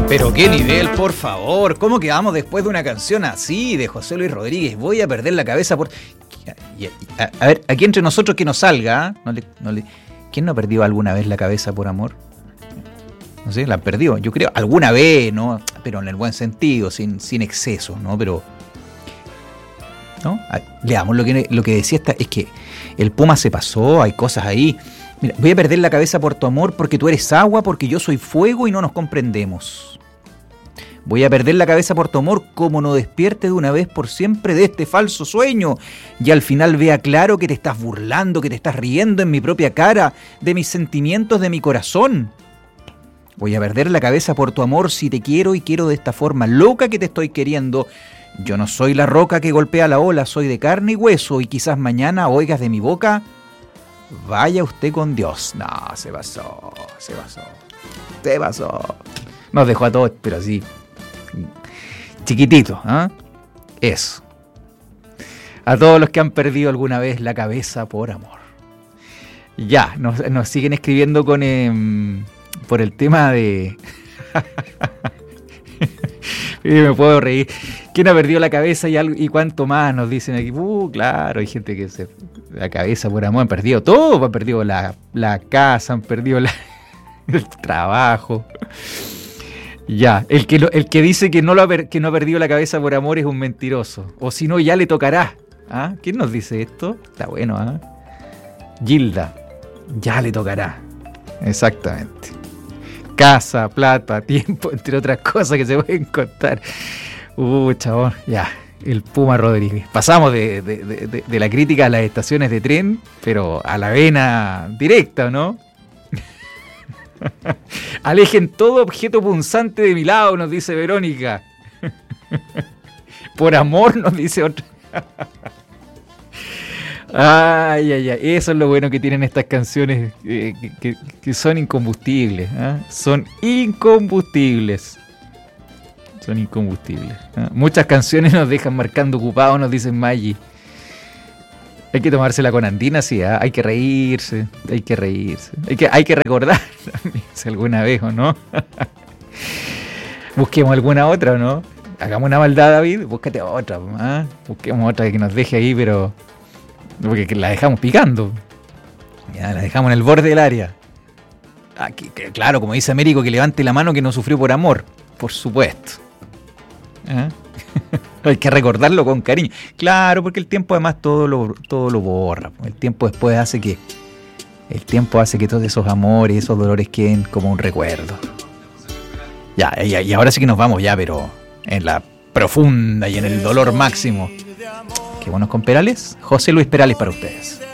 Pero qué nivel, por favor. ¿Cómo quedamos después de una canción así de José Luis Rodríguez? Voy a perder la cabeza por... A ver, aquí entre nosotros que nos salga, ¿eh? ¿Quién no ha perdido alguna vez la cabeza por amor? No sé, la perdió, yo creo, alguna vez, ¿no? Pero en el buen sentido, sin exceso, ¿no? Pero... ¿no? Leamos lo que decía es que el Puma se pasó, hay cosas ahí. Mira, voy a perder la cabeza por tu amor porque tú eres agua, porque yo soy fuego y no nos comprendemos. Voy a perder la cabeza por tu amor como no despierte de una vez por siempre de este falso sueño y al final vea claro que te estás burlando, que te estás riendo en mi propia cara, de mis sentimientos, de mi corazón. Voy a perder la cabeza por tu amor si te quiero y quiero de esta forma loca que te estoy queriendo. Yo no soy la roca que golpea la ola, soy de carne y hueso y quizás mañana oigas de mi boca, vaya usted con Dios. No, se pasó. Nos dejó a todos, pero así, chiquitito, ¿eh? Eso. A todos los que han perdido alguna vez la cabeza por amor. Ya, nos siguen escribiendo con por el tema de... me puedo reír. ¿Quién ha perdido la cabeza y cuánto más? Nos dicen aquí. Claro, hay gente que la cabeza por amor han perdido todo. Han perdido la casa, han perdido el trabajo. Ya, el que dice que no ha perdido la cabeza por amor es un mentiroso. O si no, ya le tocará. ¿Ah? ¿Quién nos dice esto? Está bueno, ¿ah? Gilda, ya le tocará. Exactamente. Casa, plata, tiempo, entre otras cosas que se pueden contar. Chabón, ya, el Puma Rodríguez. Pasamos de la crítica a las estaciones de tren, pero a la vena directa, ¿no? Alejen todo objeto punzante de mi lado, nos dice Verónica. Por amor, nos dice otra. Ay, eso es lo bueno que tienen estas canciones que son incombustibles, ¿eh? Son incombustibles. ¿eh? Muchas canciones nos dejan marcando ocupados, nos dicen Maggi. Hay que tomársela con andina, sí, ¿eh? Hay que reírse. Hay que recordar también, si alguna vez o no. Busquemos alguna otra, ¿no? Hagamos una maldad, David, búscate otra, ¿eh? Busquemos otra que nos deje ahí, pero... porque la dejamos picando. Ya, la dejamos en el borde del área. Claro, como dice Américo, que levante la mano que no sufrió por amor. Por supuesto. ¿Eh? Hay que recordarlo con cariño. Claro, porque el tiempo además todo lo borra. El tiempo después hace que todos esos amores, esos dolores queden como un recuerdo. Ya, y ahora sí que nos vamos ya, pero en la profunda y en el dolor máximo. Qué buenos con Perales. José Luis Perales para ustedes.